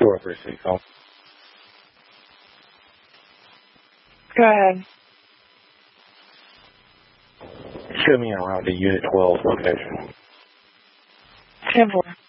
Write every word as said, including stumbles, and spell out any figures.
Door three six home. Go ahead. Show me around the Unit twelve location. ten four.